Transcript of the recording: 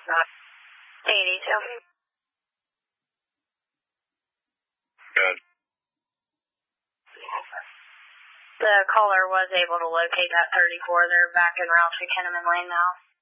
82. Good. The caller was able to locate that 34. They're back en route to Kenneman Lane now.